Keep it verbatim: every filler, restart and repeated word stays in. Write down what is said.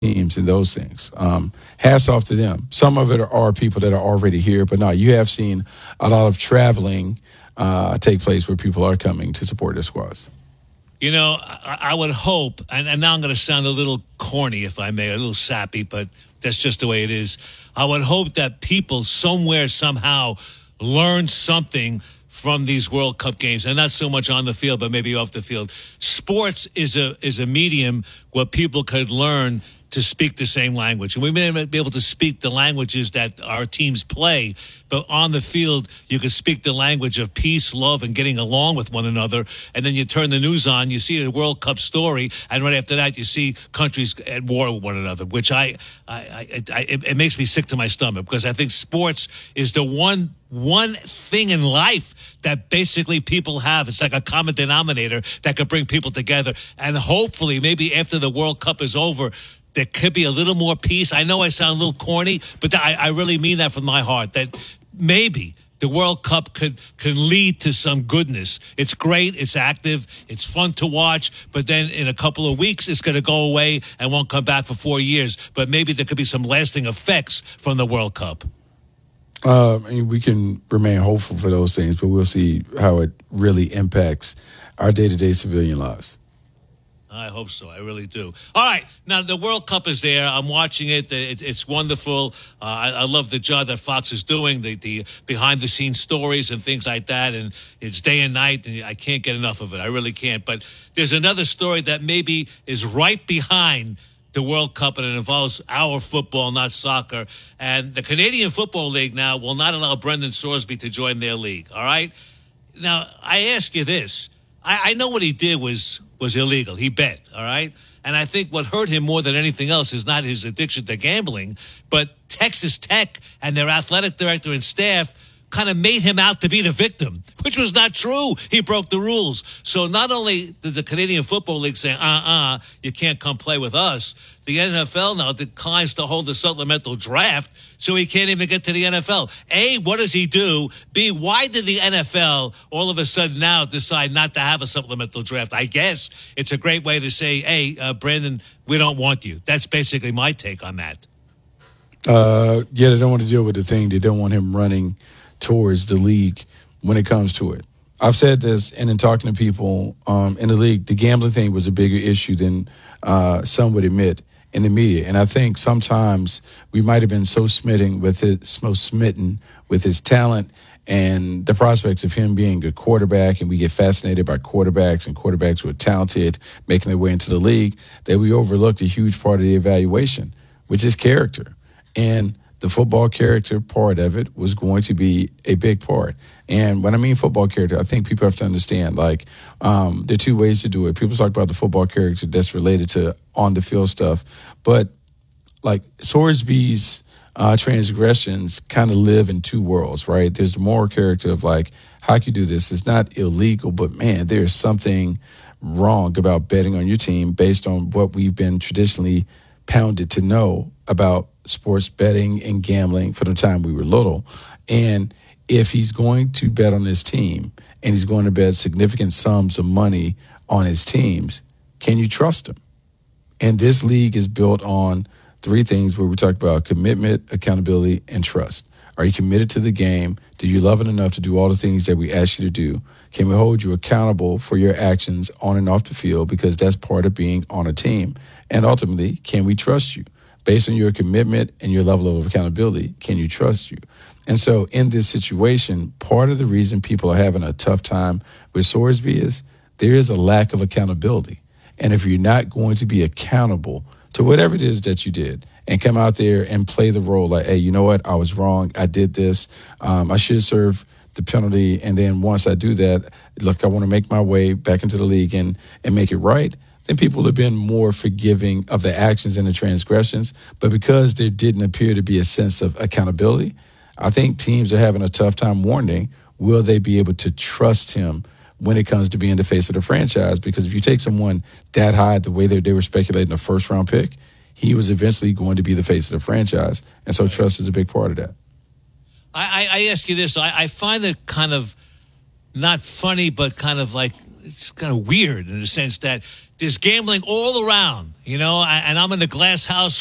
teams and those things. Um, hats off to them. Some of it are people that are already here, but no, you have seen a lot of traveling uh, take place where people are coming to support their squads. You know, I, I would hope, and, and now I'm going to sound a little corny, if I may, a little sappy, but that's just the way it is. I would hope that people somewhere, somehow, learn something from these World Cup games, and not so much on the field, but maybe off the field. Sports is a is a medium where people could learn to speak the same language. And we may not be able to speak the languages that our teams play, but on the field, you can speak the language of peace, love, and getting along with one another. And then you turn the news on, you see a World Cup story, and right after that, you see countries at war with one another, which I, I, I, I it, it makes me sick to my stomach, because I think sports is the one one thing in life that basically people have. It's like a common denominator that could bring people together. And hopefully, maybe after the World Cup is over, there could be a little more peace. I know I sound a little corny, but I, I really mean that from my heart, that maybe the World Cup could, could lead to some goodness. It's great. It's active. It's fun to watch. But then in a couple of weeks, it's going to go away and won't come back for four years. But maybe there could be some lasting effects from the World Cup. Uh, I mean, we can remain hopeful for those things, but we'll see how it really impacts our day-to-day civilian lives. I hope so. I really do. All right. Now, the World Cup is there. I'm watching it. it it's wonderful. Uh, I, I love the job that Fox is doing, the, the behind-the-scenes stories and things like that. And it's day and night, and I can't get enough of it. I really can't. But there's another story that maybe is right behind the World Cup, and it involves our football, not soccer. And the Canadian Football League now will not allow Brendan Sorsby to join their league. All right? Now, I ask you this. I, I know what he did was was illegal. He bet, all right? And I think what hurt him more than anything else is not his addiction to gambling, but Texas Tech and their athletic director and staff kind of made him out to be the victim, which was not true. He broke the rules. So not only did the Canadian Football League say, uh-uh, you can't come play with us, the N F L now declines to hold a supplemental draft, so he can't even get to the N F L. A, what does he do? B, why did the N F L all of a sudden now decide not to have a supplemental draft? I guess it's a great way to say, hey, uh, Brandon, we don't want you. That's basically my take on that. Uh, yeah, they don't want to deal with the thing. They don't want him running towards the league when it comes to it. I've said this, and in talking to people um, in the league, the gambling thing was a bigger issue than uh, some would admit in the media. And I think sometimes we might have been so smitten with it, so smitten with his talent and the prospects of him being a quarterback, and we get fascinated by quarterbacks and quarterbacks who are talented, making their way into the league, that we overlooked a huge part of the evaluation, which is character. And the football character part of it was going to be a big part. And when I mean football character, I think people have to understand, like, um, there are two ways to do it. People talk about the football character that's related to on-the-field stuff. But, like, Sorsby's uh, transgressions kind of live in two worlds, right? There's the moral character of, like, how can you do this? It's not illegal, but, man, there's something wrong about betting on your team based on what we've been traditionally pounded to know about sports betting and gambling from the time we were little. And if he's going to bet on his team and he's going to bet significant sums of money on his teams, can you trust him? And this league is built on three things where we talk about commitment, accountability, and trust. Are you committed to the game? Do you love it enough to do all the things that we ask you to do? Can we hold you accountable for your actions on and off the field? Because that's part of being on a team. And ultimately, can we trust you? Based on your commitment and your level of accountability, can you trust you? And so in this situation, part of the reason people are having a tough time with Sorsby is there is a lack of accountability. And if you're not going to be accountable to whatever it is that you did and come out there and play the role like, hey, you know what? I was wrong. I did this. Um, I should serve the penalty. And then once I do that, look, I want to make my way back into the league and, and make it right. Then people have been more forgiving of the actions and the transgressions. But because there didn't appear to be a sense of accountability, I think teams are having a tough time wondering, will they be able to trust him when it comes to being the face of the franchise? Because if you take someone that high, the way that they were speculating a first-round pick, he was eventually going to be the face of the franchise. And so trust is a big part of that. I, I, I ask you this. I, I find it kind of not funny, but kind of like it's kind of weird in the sense that there's gambling all around, you know, and I'm in the glass house